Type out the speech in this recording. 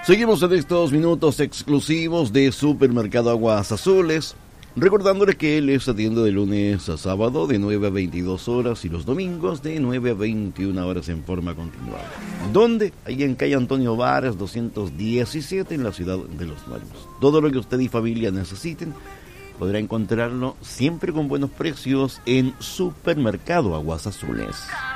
Seguimos en estos minutos exclusivos de Supermercado Aguas Azules, recordándole que él les atiende de lunes a sábado de 9 a 22 horas y los domingos de 9 a 21 horas en forma continuada. ¿Dónde? Ahí en calle Antonio Varas 217 en la ciudad de Los Lagos. Todo lo que usted y familia necesiten podrá encontrarlo siempre con buenos precios en Supermercado Aguas Azules.